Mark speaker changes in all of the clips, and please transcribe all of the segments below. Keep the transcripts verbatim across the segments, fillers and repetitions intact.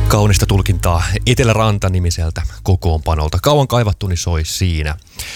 Speaker 1: Kaunista tulkintaa Eteläranta-nimiseltä kokoonpanolta. Kauan kaivattu, niin soi siinä.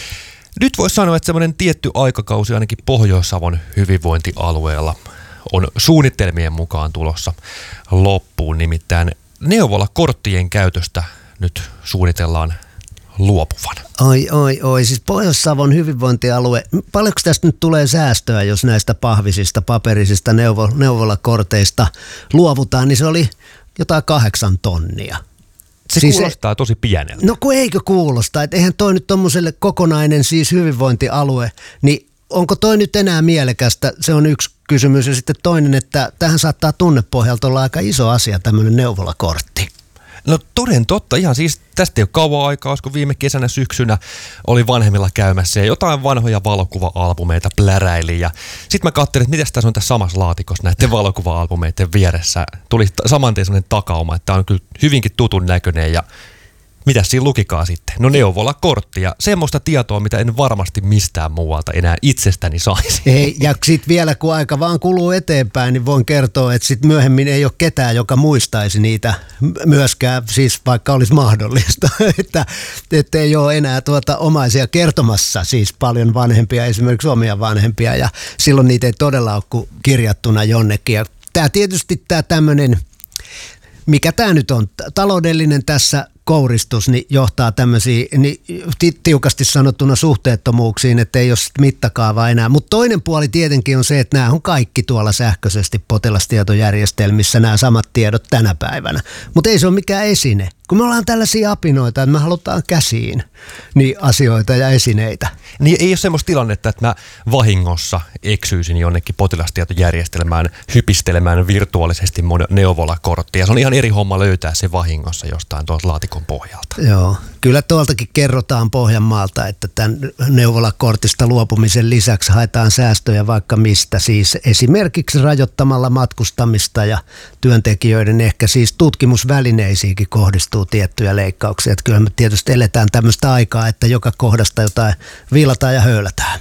Speaker 1: Nyt voisi sanoa, että semmoinen tietty aikakausi ainakin Pohjois-Savon hyvinvointialueella on suunnitelmien mukaan tulossa loppuun. Nimittäin neuvolakorttien käytöstä nyt suunnitellaan luopuvan.
Speaker 2: Oi, oi, oi. Siis Pohjois-Savon hyvinvointialue, paljonko tästä nyt tulee säästöä, jos näistä pahvisista, paperisista neuvo- neuvolakorteista luovutaan, niin se oli jotain kahdeksan tonnia.
Speaker 1: Se siis kuulostaa se, tosi pieneltä.
Speaker 2: No kun eikö kuulosta, että eihän toi nyt tommoselle kokonainen siis hyvinvointialue, niin onko toi nyt enää mielekästä? Se on yksi kysymys. Ja sitten toinen, että tähän saattaa tunnepohjalta olla aika iso asia tämmöinen neuvolakortti.
Speaker 1: No toden totta, ihan siis tästä ei ole kauan aikaa, kun viime kesänä syksynä oli vanhemmilla käymässä ja jotain vanhoja valokuva-albumeita pläräili. Ja sitten mä katselin, että mitäs tässä on tässä samassa laatikossa näiden valokuva-albumeiden vieressä. Tuli saman tien sellainen takauma, että tämä on kyllä hyvinkin tutun näköinen ja mitäs siinä lukikaan sitten? No neuvolakortti ja semmoista tietoa, mitä en varmasti mistään muualta enää itsestäni saisi.
Speaker 2: Ei, ja sitten vielä kun aika vaan kuluu eteenpäin, niin voin kertoa, että sitten myöhemmin ei ole ketään, joka muistaisi niitä myöskään, siis vaikka olisi mahdollista, että, että ei ole enää tuota omaisia kertomassa, siis paljon vanhempia, esimerkiksi omia vanhempia, ja silloin niitä ei todella ole kuin kirjattuna jonnekin. Ja tämä tietysti tämä tämmöinen, mikä tämä nyt on, taloudellinen tässä kouristus, niin johtaa tämmöisiin niin tiukasti sanottuna suhteettomuuksiin, että ei ole mittakaavaa enää. Mutta toinen puoli tietenkin on se, että nämä on kaikki tuolla sähköisesti potilastietojärjestelmissä, nämä samat tiedot tänä päivänä. Mutta ei se ole mikään esine. Kun me ollaan tällaisia apinoita, että me halutaan käsiin niin asioita ja esineitä.
Speaker 1: Niin ei ole semmoista tilannetta, että mä vahingossa eksyisin jonnekin potilastietojärjestelmään hypistelemään virtuaalisesti mun neuvolakorttia. Se on ihan eri homma löytää se vahingossa jostain tuolta laatikon pohjalta.
Speaker 2: Joo, kyllä tuoltakin kerrotaan Pohjanmaalta, että tämän neuvolakortista luopumisen lisäksi haetaan säästöjä vaikka mistä. Siis esimerkiksi rajoittamalla matkustamista ja työntekijöiden ehkä siis tutkimusvälineisiinkin kohdistuu tiettyjä leikkauksia. Että kyllä me tietysti eletään tämmöistä aikaa, että joka kohdasta jotain viilataan ja höylätään.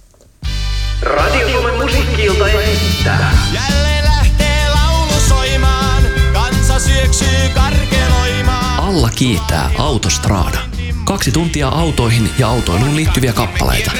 Speaker 3: Radio Suomen musiikki-ilta esittää.
Speaker 4: Jälleen lähtee laulu soimaan, kansa syöksyy karkeloimaan.
Speaker 5: Alla kiittää Autostrada. Kaksi tuntia autoihin ja autoiluun liittyviä kappaleita.